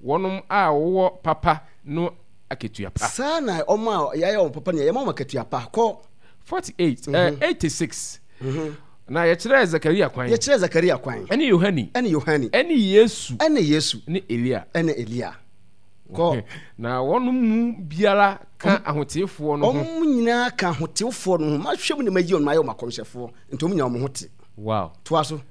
wonum a wo papa no aketuapa sana oma ya on papa ne ya mama ketuapa ko 48 86 na ye kire Zakaria kwan ene Yohani ene Yesu ne Elia ko na wonum mu biara ka ahotefo no ho nyina ka ahotefo no ho ma hwem ne mayi on ma yo makomhyefo ntom nya mo hote wow toa so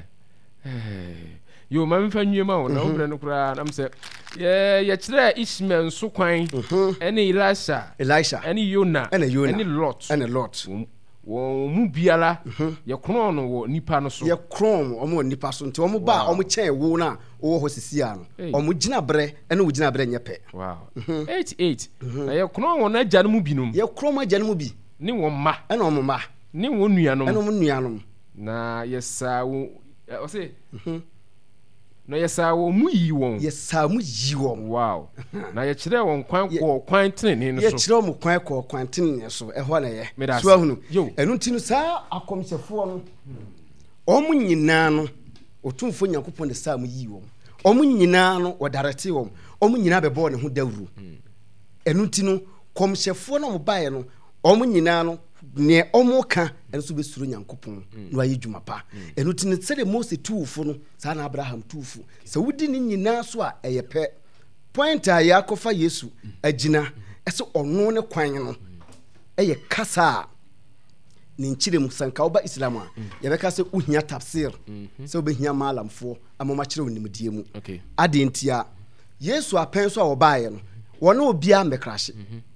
yo ma mfa nwema wo na obere no kura na mse ye kire Ishmael so kwan ene Elisha ene Yona ene Lot wo mu biara ye krono no wo nipa no so ye krom omo nipa so nti omo ba omo chen wo na wo ho sisia no omo gina bre ene wo gina bre nyepe wow 88 na ye krono wo na gya no mu binom ye krom agya no mu bi ni wo mma ene omo mma ni wo nuanom ene omo nuanom na yesa wo o se na yesa wo mu yi won wow na ye kire won kwan tenene no so ye kire wo kwan tenene so eho na ye so ahunu enu ntinu sa akomsefo no omu nyina no otumfo Nyankopon de sa mu yi won omu nyina no odarete won omu nyina bebo ne ho dawuru enu ntinu komsefo no mobaye no omu nyina no ne omu ka enso be suru Nyankopon no ayi dwuma pa enu ntinu sede Mose tuufo no sa na Abraham tuufo se wudi ni nyina so a eyepe point a yakofa Yesu agina ese ono ne kwan no eye kasa ni nchirem sanka oba Islam a yebeka se uhia tafsir se obehia malamfo amoma kire onimdie mu adentia Yesu apenso a obaye no wono obia mekrahye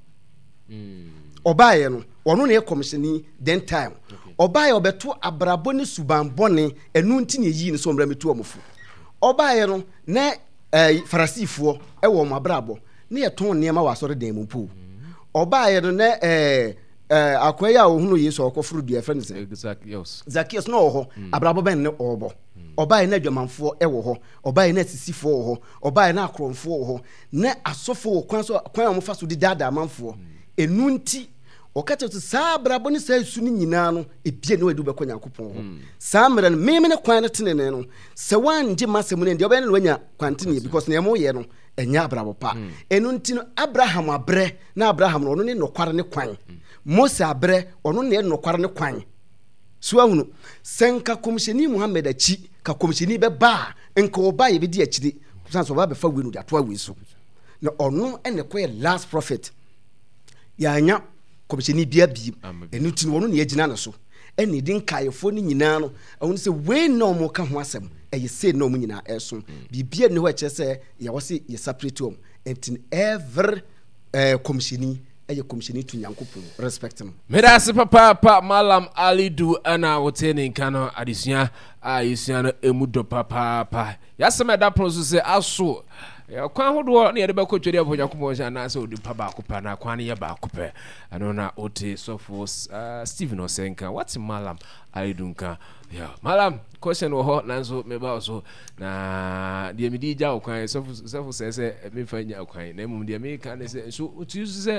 obaye no wono ne komisheni den time obaye obeto abrabo ne subanbone enu nti ne yi ne so mra metu omfu obaye no ne farisifo ewo mabrabo ne yeton niema wasore den mu pu obaye no ne akwaya ohunu Yesu okofuru dua friend say Zacchaeus no ho abrabo ben ne obo obaye na adwamanfo ewo ho obaye na asisifo ho obaye na akromfo ho ne asofo kwan omofa so di dada amanfo enu nti okate to sa brabo ne sa su ni nyina no ebie ne wadu be kwa Nyankopon ho sa mra no meme ne kwan ne tenene no se wanje masem ne ndi obaye ne wanya kwantene because ne mo ye no enya brabo pa enu nti no Abraham abre na Abraham no ne nokware ne kwan Mose abre ono ne nokware ne kwan so ahunu senka komisheni Muhammad achi ka komisheni be ba enka oba ye be di achiri sanso ba be fa wenu da to awe so na ono ene koye last prophet ya anya komisheni bia bi enu tin wono ne agina na so ene din kayefo ni nyina no ahunu se we no mo ka ho asem eye se no mo nyina eso bibia ne ho ache se ya wose ye separate hom entin every komisheni eye komisheni tu Nyankopon respect no medase papa Malam Alidu ana wotene nkano adesua ayesua no emudo papa yasema da pro so se aso kwan hodo na yede be kotwede apo Nyankopon sha na se odi pa ba kopa na kwan ye ba kopa ano na ote sofo Stephen Osenka what's Malam Alidu nka Malam question wo ho nanso meba so na de medi ja okwan sofo se me fanya okwan na mum de me kan se so otu se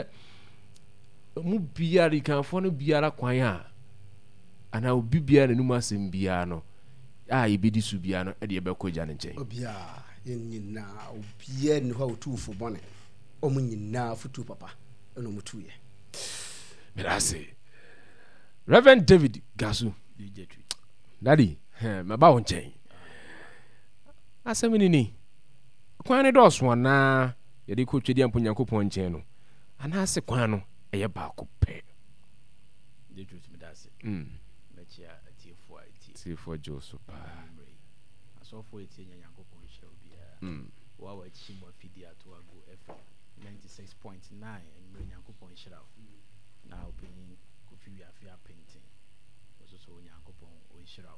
mu biara kanfo no biara kwan a ana obi biara nemu asem biara no a yebedi su biara no e de bekoja ne nchen obia yennyina obia ne ho otufo bone omunyina futu papa eno mutuye merase Reverend David Gasu daddy maba won nchen asemini ni kwan ne doso na yede ko twedi ampo Nyankopon nchen no ana se kwan no eye ba ko pe de truth me dase mechia tifo Joseph asofo etie Nyankopon hye obia wa wa chimo afidi ato ago FM 96.9 enwe Nyankopon hyira na opini kofi wi afia painting so Nyankopon o hyira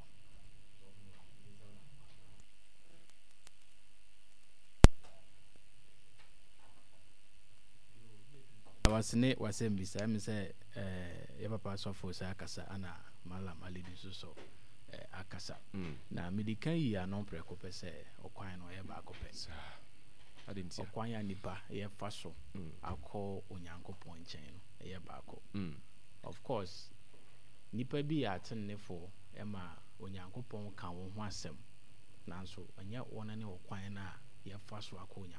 wasne wasembisa me se ya papa sofo sa akasa ana Malam Alidu so akasa na medikan yi anon preko pese okwan no ye ba akopesa adenti okwan ya nipa ye faso akọ Onyankopon nchen no ye ba akọ of course nipa bi atenefo e ma Onyankopon kan wo ho asem nanso anya wona ne okwan na ye faso akọ